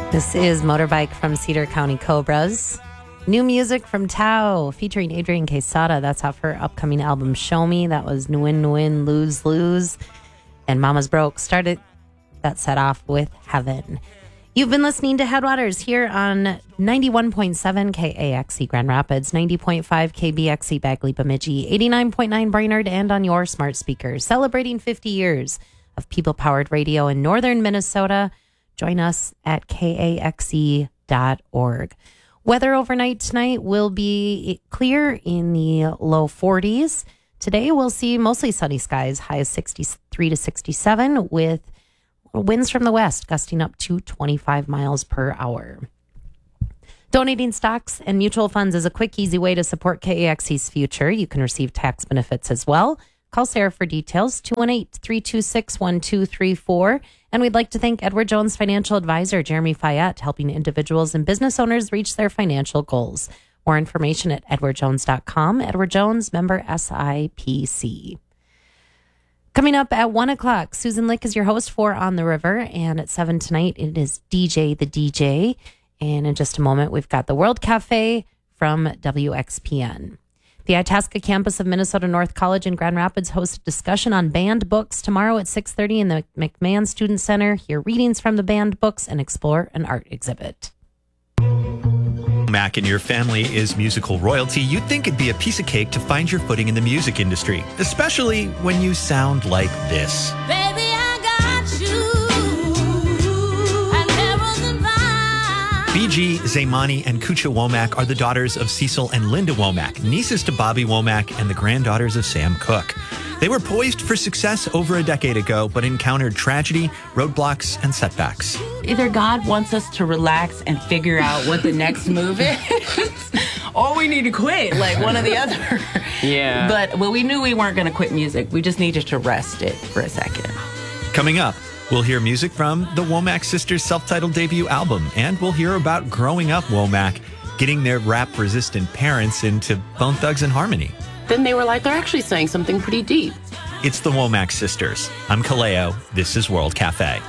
This is Motorbike from Cedar County Cobras. New music from Tao featuring Adrian Quesada. That's off her upcoming album Show Me. That was Nwin Nwin Lose Lose. And Mama's Broke started that set off with Heaven. You've been listening to Headwaters here on 91.7 KAXE Grand Rapids, 90.5 KBXE Bagley Bemidji, 89.9 Brainerd, and on your smart speakers. Celebrating 50 years of people-powered radio in northern Minnesota. Join us at kaxe.org. Weather overnight tonight will be clear in the low 40s. Today we'll see mostly sunny skies, high of 63 to 67, with winds from the west gusting up to 25 miles per hour. Donating stocks and mutual funds is a quick, easy way to support KAXE's future. You can receive tax benefits as well. Call Sarah for details, 218-326-1234. And we'd like to thank Edward Jones Financial Advisor Jeremy Fayette, helping individuals and business owners reach their financial goals. More information at edwardjones.com. Edward Jones, member SIPC. Coming up at 1 o'clock, Susan Lick is your host for On the River. And at 7 tonight, it is DJ the DJ. And in just a moment, we've got the World Cafe from WXPN. The Itasca campus of Minnesota North College in Grand Rapids hosts a discussion on banned books tomorrow at 6:30 in the McMahon Student Center. Hear readings from the banned books and explore an art exhibit. Mac and your family is musical royalty. You'd think it'd be a piece of cake to find your footing in the music industry, especially when you sound like this. Baby, I got you. BG, Zaymani, and Kucha Womack are the daughters of Cecil and Linda Womack, nieces to Bobby Womack, and the granddaughters of Sam Cooke. They were poised for success over a decade ago, but encountered tragedy, roadblocks, and setbacks. Either God wants us to relax and figure out what the next move is, or we need to quit, like one or the other. Yeah. But we knew we weren't going to quit music. We just needed to rest it for a second. Coming up, we'll hear music from the Womack sisters' self-titled debut album, and we'll hear about growing up Womack, getting their rap-resistant parents into Bone Thugs and Harmony. Then they were like, they're actually saying something pretty deep. It's the Womack sisters. I'm Kaleo. This is World Cafe.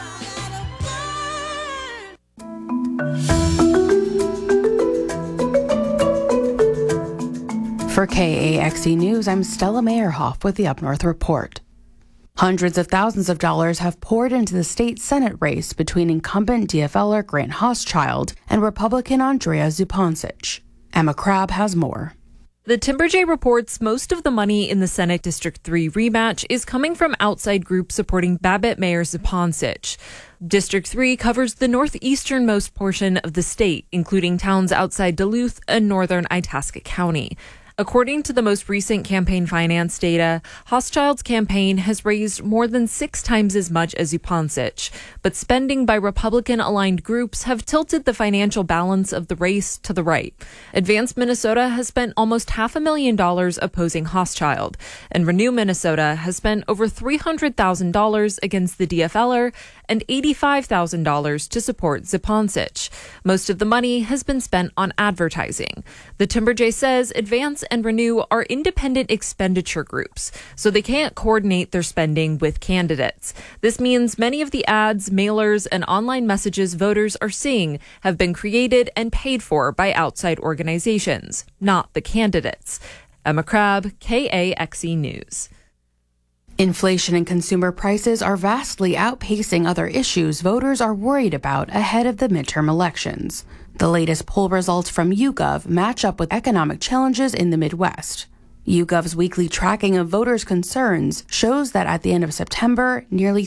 For KAXE News, I'm Stella Meyerhoff with the Up North Report. Hundreds of thousands of dollars have poured into the state Senate race between incumbent DFLer Grant Hochschild and Republican Andrea Zupancic. Emma Crabb has more. The Timberjay reports most of the money in the Senate District 3 rematch is coming from outside groups supporting Babbitt Mayor Zupancic. District 3 covers the northeasternmost portion of the state, including towns outside Duluth and northern Itasca County. According to the most recent campaign finance data, Hochschild's campaign has raised more than 6 times as much as Zupancic, but spending by Republican-aligned groups have tilted the financial balance of the race to the right. Advance Minnesota has spent almost $500,000 opposing Hochschild, and Renew Minnesota has spent over $300,000 against the DFLer and $85,000 to support Zupancic. Most of the money has been spent on advertising. The Timberjay says Advance and Renew are independent expenditure groups, so they can't coordinate their spending with candidates. This means many of the ads, mailers, and online messages voters are seeing have been created and paid for by outside organizations, not the candidates. Emma Crabb, KAXE News. Inflation and consumer prices are vastly outpacing other issues voters are worried about ahead of the midterm elections. The latest poll results from YouGov match up with economic challenges in the Midwest. YouGov's weekly tracking of voters' concerns shows that at the end of September, nearly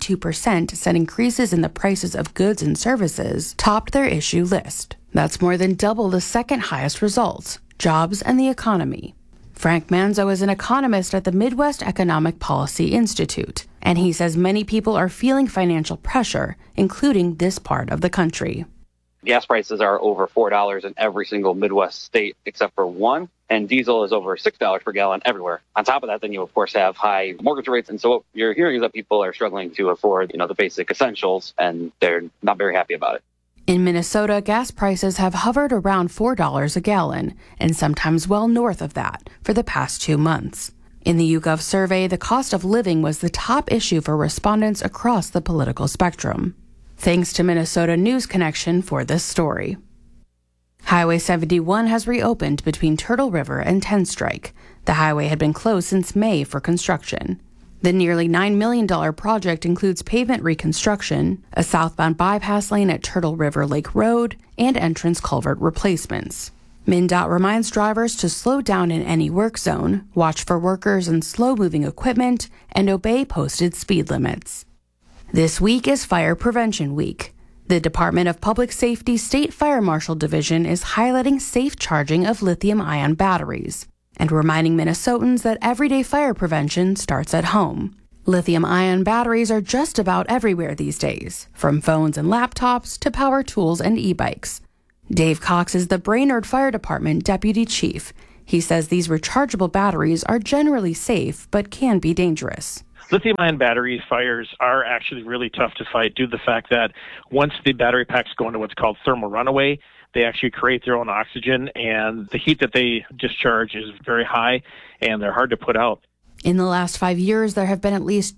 32% said increases in the prices of goods and services topped their issue list. That's more than double the second highest results, jobs and the economy. Frank Manzo is an economist at the Midwest Economic Policy Institute, and he says many people are feeling financial pressure, including this part of the country. Gas prices are over $4 in every single Midwest state except for one, and diesel is over $6 per gallon everywhere. On top of that, then you, of course, have high mortgage rates, and so what you're hearing is that people are struggling to afford, the basic essentials, and they're not very happy about it. In Minnesota, gas prices have hovered around $4 a gallon, and sometimes well north of that, for the past 2 months. In the YouGov survey, the cost of living was the top issue for respondents across the political spectrum. Thanks to Minnesota News Connection for this story. Highway 71 has reopened between Turtle River and Tenstrike. The highway had been closed since May for construction. The nearly $9 million project includes pavement reconstruction, a southbound bypass lane at Turtle River Lake Road, and entrance culvert replacements. MnDOT reminds drivers to slow down in any work zone, watch for workers and slow-moving equipment, and obey posted speed limits. This week is Fire Prevention Week. The Department of Public Safety State Fire Marshal Division is highlighting safe charging of lithium-ion batteries and reminding Minnesotans that everyday fire prevention starts at home. Lithium-ion batteries are just about everywhere these days, from phones and laptops to power tools and e-bikes. Dave Cox is the Brainerd Fire Department Deputy Chief. He says these rechargeable batteries are generally safe but can be dangerous. Lithium-ion battery fires are actually really tough to fight due to the fact that once the battery packs go into what's called thermal runaway, they actually create their own oxygen, and the heat that they discharge is very high, and they're hard to put out. In the last 5 years, there have been at least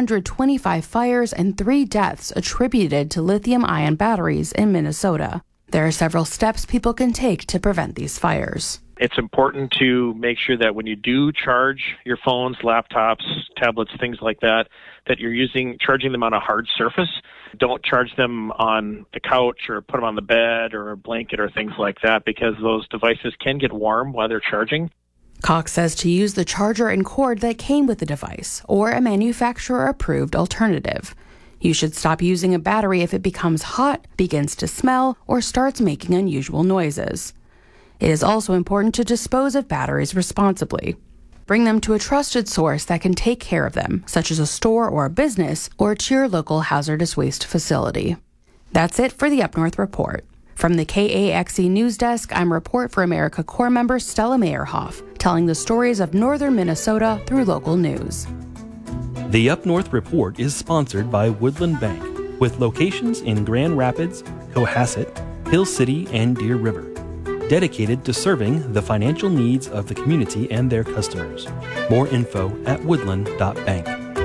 225 fires and 3 deaths attributed to lithium-ion batteries in Minnesota. There are several steps people can take to prevent these fires. It's important to make sure that when you do charge your phones, laptops, tablets, things like that, that you're charging them on a hard surface. Don't charge them on the couch or put them on the bed or a blanket or things like that, because those devices can get warm while they're charging. Cox says to use the charger and cord that came with the device or a manufacturer-approved alternative. You should stop using a battery if it becomes hot, begins to smell, or starts making unusual noises. It is also important to dispose of batteries responsibly. Bring them to a trusted source that can take care of them, such as a store or a business, or to your local hazardous waste facility. That's it for the Up North Report. From the KAXE News Desk, I'm Report for America Corps member Stella Meyerhoff, telling the stories of northern Minnesota through local news. The Up North Report is sponsored by Woodland Bank, with locations in Grand Rapids, Cohasset, Hill City, and Deer River. Dedicated to serving the financial needs of the community and their customers. More info at woodland.bank.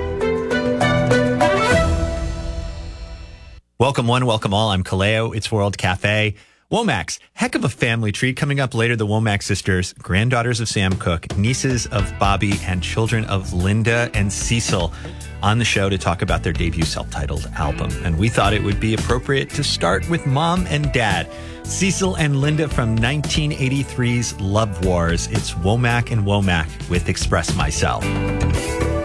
Welcome one, welcome all. I'm Kaleo. It's World Cafe. Womack's, heck of a family tree. Coming up later, the Womack sisters, granddaughters of Sam Cooke, nieces of Bobby, and children of Linda and Cecil, on the show to talk about their debut self-titled album. And we thought it would be appropriate to start with Mom and Dad. Cecil and Linda from 1983's Love Wars. It's Womack and Womack with Express Myself.